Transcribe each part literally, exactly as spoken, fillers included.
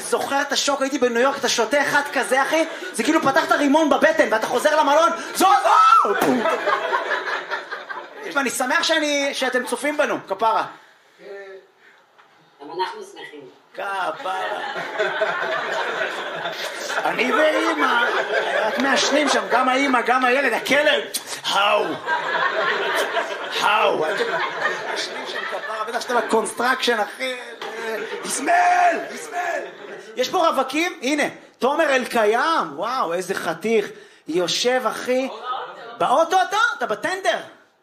זוכר את השוק, הייתי בניו יורק, אתה שותה אחד כזה, אחי, זה כאילו פתחת רימון בבטן, ואתה חוזר למלון, זו זו! אני שמח שאני, שאתם צופים בנו, כפרה. גם אנחנו שמחים. כפרה. אני ואימא, רק מעשנים שם, גם האימא, גם הילד, הכלב. האו. האו. מעשנים שם כפרה, בטח שאתה בקונסטרקשן, אחי. יסמל, יסמל. יש פה רווקים, הנה, תומר אלקיים, וואו, איזה חתיך. יושב, אחי. באוטו אתה? אתה בטנדר.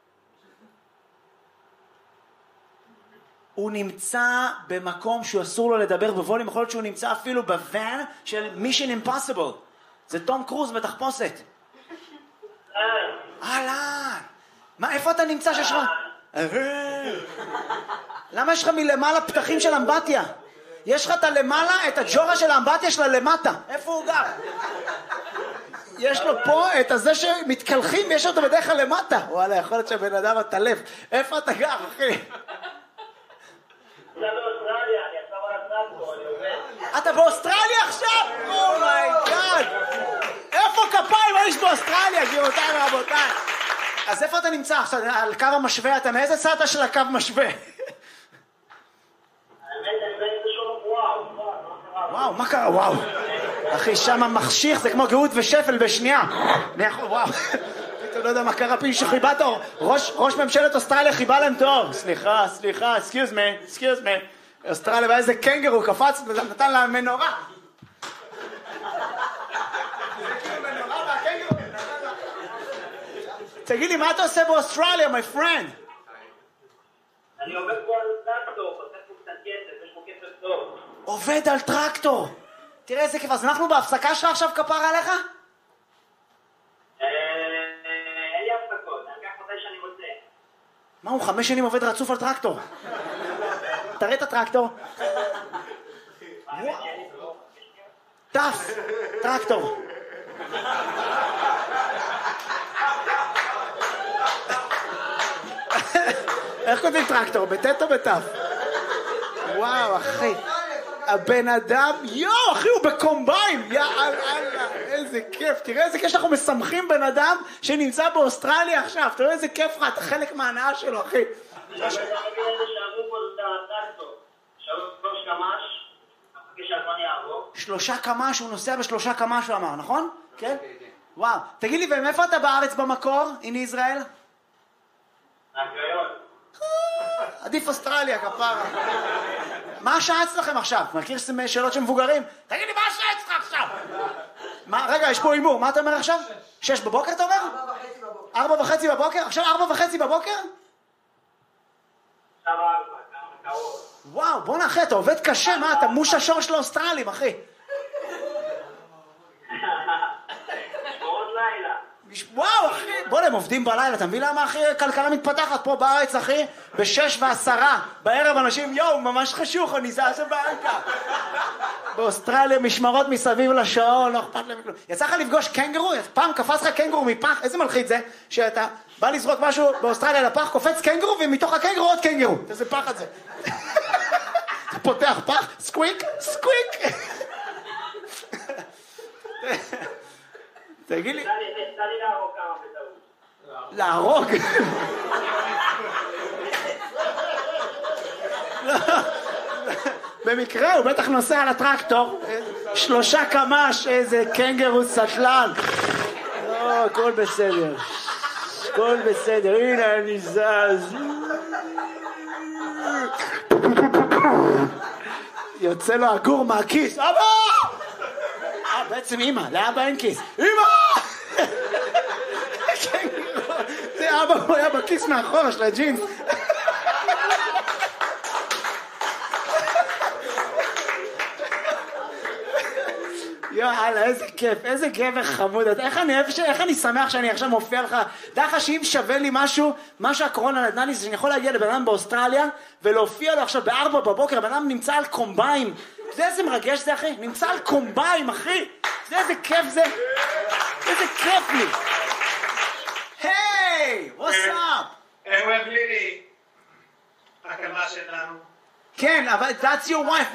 הוא נמצא במקום שהוא אסור לו לדבר בווליום, יכול להיות שהוא נמצא אפילו בוואן של Mission Impossible. זה תום קרוז בתחפושת. אהלן. מה, איפה אתה נמצא שיש לך? למה יש לך מלמעלה פתחים של אמבטיה? יש לך את הלמעלה, את הג'ורה של האמבטיה שלה למטה. איפה הוא גר? יש לו פה את הזה שמתקלחים ויש אותו בדרך כלל למטה. וואלה, יכול להיות שהבן אדם הטלף. איפה אתה גר, אחי? אתה באוסטרליה עכשיו? אומייגאד! איפה כפיים יש באוסטרליה, גבירותיי ורבותיי? אז איפה אתה נמצא עכשיו? על קו המשווה, אתה מאיזה צד של הקו משווה? וואו, מה קרה? וואו. אחי, שם מחשיך, זה כמו גאות ושפל בשנייה. וואו. אתה לא יודע מה קרה, פי שחיבה תור. ראש ממשלת אוסטרליה חיבה להם תור. סליחה, סליחה, excuse me, excuse me. אוסטרליה, ואיזה קנגרו קפץ, נתן לה מנורה. תגיד לי, מה אתה עושה באוסטרליה, my friend? אני עובד פה על טרקטור, עושה פה קצת כסף, יש פה כסף טוב. עובד על טרקטור. תראה איזה כיף, אז אנחנו בהפסקה שלך עכשיו כפרה עליך? אין לי הפסקות, אני אקח מתי שאני רוצה. מה, הוא חמש שנים עובד רצוף על טרקטור? תראה את הטרקטור. טף, טרקטור. איך כותבים טרקטור? בטט או בטף? וואו, אחי. הבן אדם, יואו, אחי, הוא בקומביין. יאללה, איזה כיף. תראה איזה כיף שאנחנו משמחים בן אדם שנמצא באוסטרליה עכשיו. תראה איזה כיף לך, אתה חלק מההנאה שלו, אחי. שלושה קמ"ש, הוא נוסע בשלושה קמ"ש, הוא אמר, נכון? כן? וואו. תגיד לי, ומאיפה אתה בארץ במקור, הנה ישראל? מהקריון. עדיף אוסטרליה, כפרה. מה השעה אצלכם עכשיו? מכיר שאלות של מבוגרים? תגיד לי, מה השעה אצלך עכשיו? רגע, יש פה אימור, מה אתה אומר עכשיו? שש בבוקר אתה אומר? ארבע וחצי בבוקר. ארבע וחצי בבוקר? עכשיו ארבע וחצי בבוקר? עכשיו ארבע, כמה קרוב. וואו, בוא נאחי, אתה עובד קשה, מה? אתה מוש השור של האוסטרלים, אחי. שמורות לילה. וואו, אחי, בוא נהם עובדים בלילה, אתה מבין למה, אחי, כלכלה מתפתחת פה בארץ, אחי? בשש ועשרה, בערב אנשים, יואו, ממש חשוך, אני זז הביתה. באוסטרליה משמרות מסביב לשעון, לא אכפת להם כלום. יצא לך לפגוש קנגרו? פעם קפץ לך קנגרו מפח, איזה מלחיץ זה? שאתה בא לזרוק משהו באוסטרליה לפח, קופץ קנגרו, ומתוך הקנגרו עוד קנגרו. איזה פחד זה. אתה פותח פח, סקוויק, סקוויק. תגיד לי... תן לי להרוג כמה בטעות. להרוג? במקרה הוא בטח נוסע על הטרקטור, שלושה קמ"ש, איזה קנגרו סטלן. לא, הכל בסדר. הכל בסדר, הנה אני זז. יוצא לו הגור מהכיס. אבא! אה, בעצם אמא, לאבא אין כיס. אמא! זה אבא, הוא היה בכיס מאחורה של הג'ינס. יאללה, איזה כיף, איזה גבר חמוד. איך אני אוהב, איך אני שמח שאני עכשיו מופיע לך. דרך לך שאם שווה לי משהו, מה שהקורונה נתנה לי, זה שאני יכול להגיע לבן אדם באוסטרליה, ולהופיע לו עכשיו בארבע בבוקר, הבן אדם נמצא על קומביים. אתה יודע איזה מרגש זה, אחי? נמצא על קומביים, אחי. אתה יודע איזה כיף זה? איזה כיף לי. היי, what's up? הם אוהב לילי. הקמה שלנו. כן, אבל that's your wife.